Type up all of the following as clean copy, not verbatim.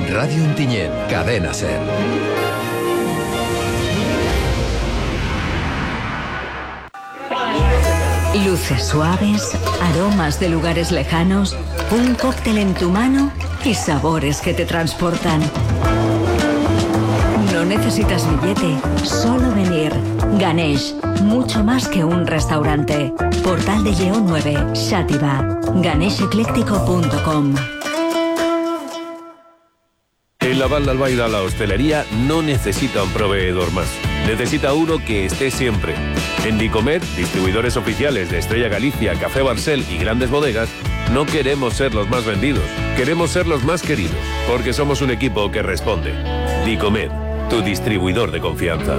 Radio Ontinyent, Cadena Ser. Luces suaves, aromas de lugares lejanos, un cóctel en tu mano y sabores que te transportan. No necesitas billete, solo venir. Ganesh, mucho más que un restaurante. Portal de Lleó 9, Xàtiva. ganeshecléctico.com. En la Val d'Albaida la hostelería no necesita un proveedor más. Necesita uno que esté siempre. En Dicomet, distribuidores oficiales de Estrella Galicia, Café Barcel y grandes bodegas, no queremos ser los más vendidos. Queremos ser los más queridos, porque somos un equipo que responde. Dicomet, tu distribuidor de confianza.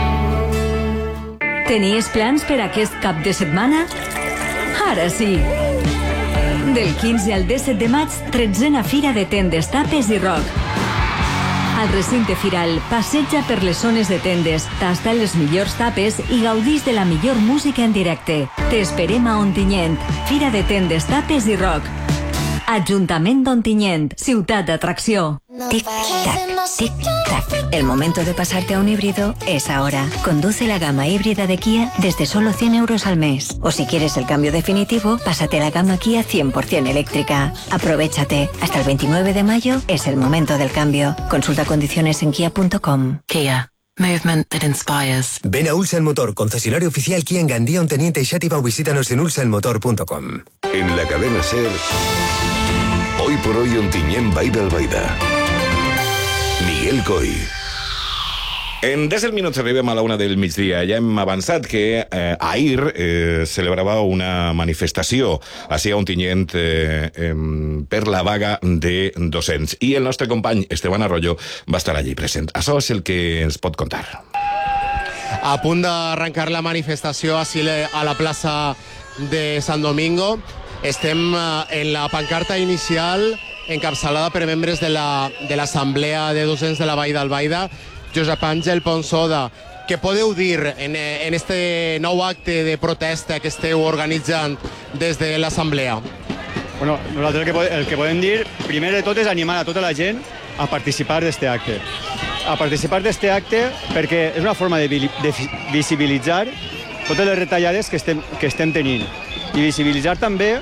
Tenies plans per aquest cap de setmana? Ara sí! Del 15 al 17 de maig, 13a Fira de Tendes, Tapes i Rock. Al recinte firal, passeja per les zones de tendes, tasta les millors tapes i gaudís de la millor música en directe. T'esperem a Ontinyent, Fira de Tendes, Tapes i Rock. Ajuntament d'Ontinyent, ciutat d'atracció. Tic-tac, tic-tac. El momento de pasarte a un híbrido es ahora. Conduce la gama híbrida de Kia desde solo 100 euros al mes. O si quieres el cambio definitivo, pásate a la gama Kia 100% eléctrica. Aprovéchate. Hasta el 29 de mayo es el momento del cambio. Consulta condiciones en kia.com. Kia. Movement that inspires. Ven a Ulsan Motor, concesionario oficial Kia en Gandía, Onteniente y Xàtiva, o visítanos en ulsanmotor.com. En la cadena SER, hoy por hoy Ontinyent Vall d'Albaida. Miguel Coy. En 10 minuts arribem a la 1 del migdia. Ja hem avançat que ahir celebrava una manifestació ací a Ontinyent per la vaga de docents. I el nostre company Esteban Arroyo va estar allí present. Això és el que ens pot contar. A punt d'arrencar la manifestació ací a la plaça de Sant Domingo. Estem en la pancarta inicial encapçalada per membres de l'Assemblea de Docents de la Vall d'Albaida. Josep Àngel Ponsoda, què podeu dir en este nou acte de protesta que esteu organitzant des de l'Assemblea? Bueno, nosaltres el que podem dir, primer de tot, és animar a tota la gent a participar d'aquest acte. A participar d'aquest acte perquè és una forma de visibilitzar totes les retallades que estem tenint. I visibilitzar també,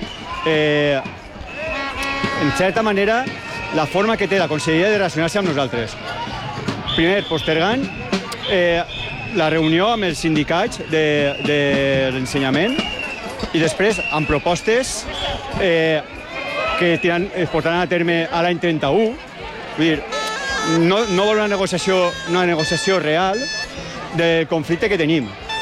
en certa manera, la forma que té la Conselleria de relacionar-se amb nosaltres. Primer, postergant la reunió amb els sindicats de l'ensenyament i després amb propostes que es portaran a terme a l'any 31. Vull dir, no vol una negociació real del conflicte que tenim.